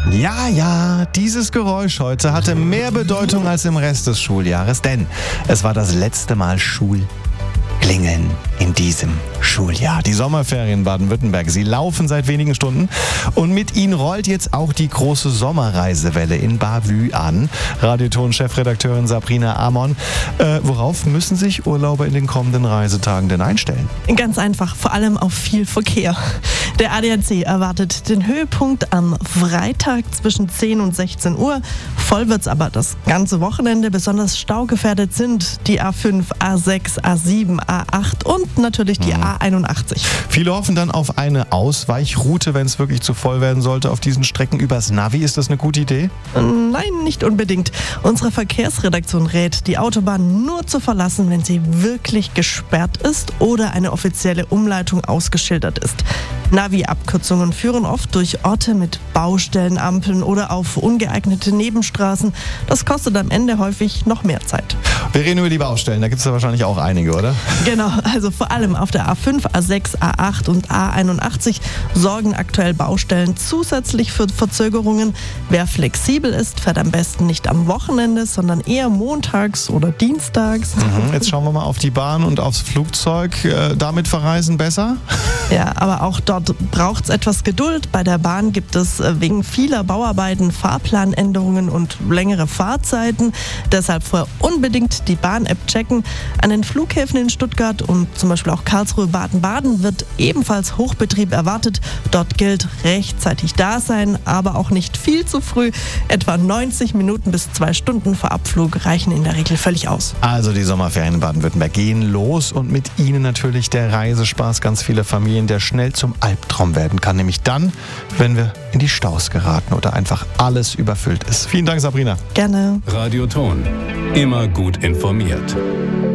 Ja, dieses Geräusch heute hatte mehr Bedeutung als im Rest des Schuljahres, denn es war das letzte Mal Schulklingeln in diesem Schuljahr. Die Sommerferien in Baden-Württemberg, sie laufen seit wenigen Stunden und mit ihnen rollt jetzt auch die große Sommerreisewelle in Bavü an. Radioton-Chefredakteurin Sabrina Amon. Worauf müssen sich Urlauber in den kommenden Reisetagen denn einstellen? Ganz einfach, vor allem auf viel Verkehr. Der ADAC erwartet den Höhepunkt am Freitag zwischen 10 und 16 Uhr. Voll wird's aber das ganze Wochenende. Besonders staugefährdet sind die A5, A6, A7, A8 und natürlich die A81. Viele hoffen dann auf eine Ausweichroute, wenn es wirklich zu voll werden sollte auf diesen Strecken übers Navi. Ist das eine gute Idee? Nein, nicht unbedingt. Unsere Verkehrsredaktion rät, die Autobahn nur zu verlassen, wenn sie wirklich gesperrt ist oder eine offizielle Umleitung ausgeschildert ist. Navi-Abkürzungen führen oft durch Orte mit Baustellenampeln oder auf ungeeignete Nebenstraßen. Das kostet am Ende häufig noch mehr Zeit. Wir reden über die Baustellen, da gibt es ja wahrscheinlich auch einige, oder? Genau, also vor allem auf der A5, A6, A8 und A81 sorgen aktuell Baustellen zusätzlich für Verzögerungen. Wer flexibel ist, fährt am besten nicht am Wochenende, sondern eher montags oder dienstags. Jetzt schauen wir mal auf die Bahn und aufs Flugzeug. Damit verreisen besser? Ja, aber auch dort braucht es etwas Geduld. Bei der Bahn gibt es wegen vieler Bauarbeiten Fahrplanänderungen und längere Fahrzeiten. Deshalb vorher unbedingt die Bahn-App checken. An den Flughäfen in Stuttgart und zum Beispiel auch Karlsruhe, Baden-Baden wird ebenfalls Hochbetrieb erwartet. Dort gilt rechtzeitig da sein, aber auch nicht viel zu früh. Etwa 90 Minuten bis 2 Stunden vor Abflug reichen in der Regel völlig aus. Also die Sommerferien in Baden-Württemberg gehen los und mit ihnen natürlich der Reisespaß ganz vieler Familien, der schnell zum Albtraum werden kann. Nämlich dann, wenn wir in die Staus geraten oder einfach alles überfüllt ist. Vielen Dank, Sabrina. Gerne. Radioton. Immer gut informiert.